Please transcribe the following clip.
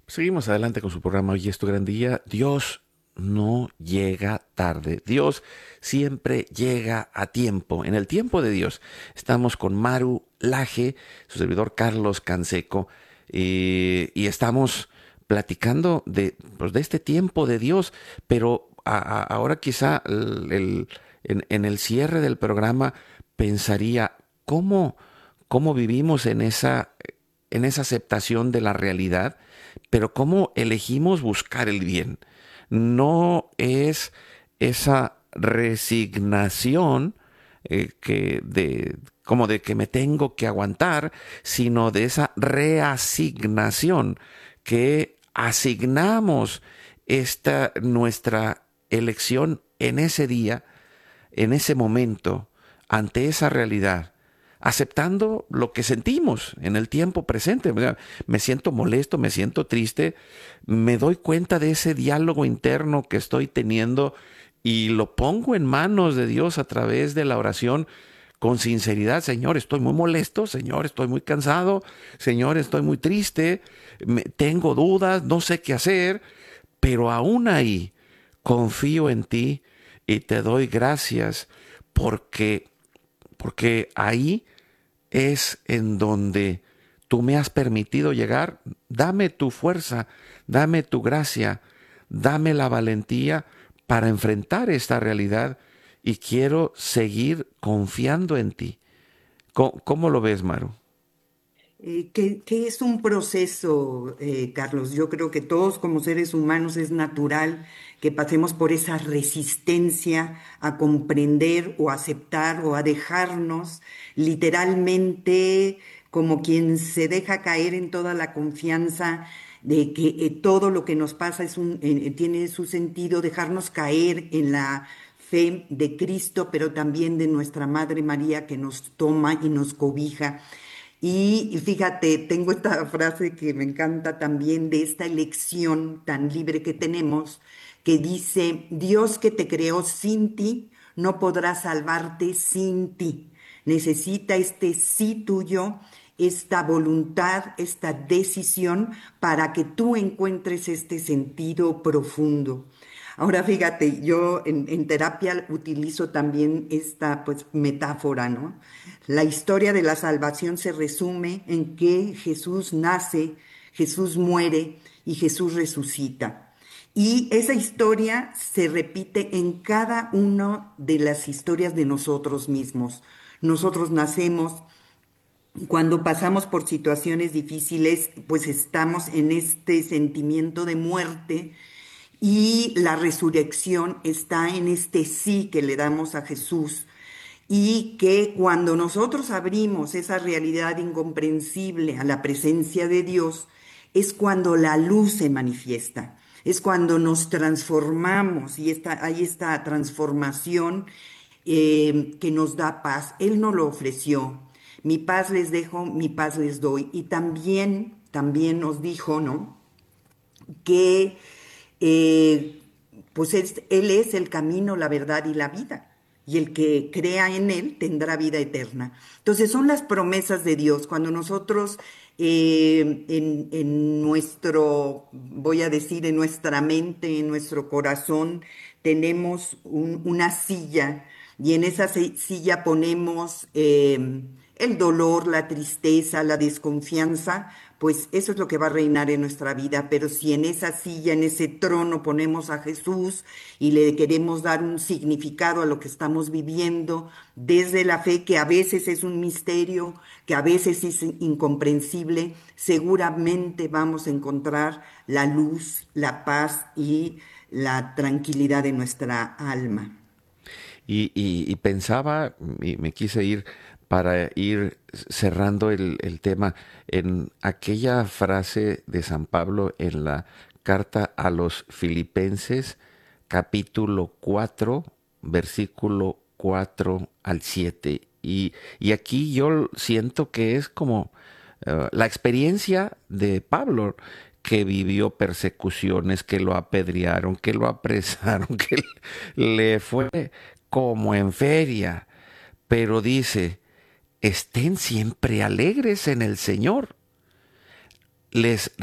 Seguimos adelante con su programa Hoy es tu gran día. Dios no llega tarde. Dios siempre llega a tiempo. En el tiempo de Dios. Estamos con Maru Laje, su servidor Carlos Canseco, y estamos platicando de este tiempo de Dios, pero ahora quizá en el cierre del programa pensaría cómo vivimos en esa aceptación de la realidad, pero cómo elegimos buscar el bien. No es esa resignación como de que me tengo que aguantar, sino de esa reasignación que asignamos nuestra elección en ese día, en ese momento, ante esa realidad, aceptando lo que sentimos en el tiempo presente. O sea, me siento molesto, me siento triste, me doy cuenta de ese diálogo interno que estoy teniendo y lo pongo en manos de Dios a través de la oración con sinceridad. Señor, estoy muy molesto, Señor, estoy muy cansado, Señor, estoy muy triste, tengo dudas, no sé qué hacer, pero aún ahí confío en ti y te doy gracias porque ahí es en donde tú me has permitido llegar. Dame tu fuerza, dame tu gracia, dame la valentía para enfrentar esta realidad y quiero seguir confiando en ti. ¿Cómo lo ves, Maru? Que es un proceso, Carlos. Yo creo que todos como seres humanos es natural que pasemos por esa resistencia a comprender o aceptar o a dejarnos literalmente como quien se deja caer en toda la confianza de que todo lo que nos pasa tiene su sentido, dejarnos caer en la fe de Cristo, pero también de nuestra Madre María que nos toma y nos cobija. Y fíjate, tengo esta frase que me encanta también de esta elección tan libre que tenemos, que dice, Dios que te creó sin ti, no podrá salvarte sin ti. Necesita este sí tuyo, esta voluntad, esta decisión para que tú encuentres este sentido profundo. Ahora fíjate, yo en terapia utilizo también esta pues metáfora, ¿no? La historia de la salvación se resume en que Jesús nace, Jesús muere y Jesús resucita. Y esa historia se repite en cada una de las historias de nosotros mismos. Nosotros nacemos, cuando pasamos por situaciones difíciles, pues estamos en este sentimiento de muerte y la resurrección está en este sí que le damos a Jesús y que cuando nosotros abrimos esa realidad incomprensible a la presencia de Dios, es cuando la luz se manifiesta, es cuando nos transformamos y hay esta transformación que nos da paz. Él nos lo ofreció. Mi paz les dejo, mi paz les doy. Y también nos dijo, ¿no? Que eh, pues Él es el camino, la verdad y la vida. Y el que crea en Él tendrá vida eterna. Entonces son las promesas de Dios. Cuando nosotros en nuestro, voy a decir, en nuestra mente, en nuestro corazón, tenemos una silla y en esa silla ponemos el dolor, la tristeza, la desconfianza, pues eso es lo que va a reinar en nuestra vida. Pero si en esa silla, en ese trono ponemos a Jesús y le queremos dar un significado a lo que estamos viviendo desde la fe, que a veces es un misterio, que a veces es incomprensible, seguramente vamos a encontrar la luz, la paz y la tranquilidad de nuestra alma. Y pensaba, y me quise ir para ir cerrando el tema en aquella frase de San Pablo en la carta a los Filipenses, capítulo 4 versículo 4 al 7. Y aquí yo siento que es como la experiencia de Pablo, que vivió persecuciones, que lo apedrearon, que lo apresaron, que le fue como en feria, pero dice, estén siempre alegres en el Señor. Les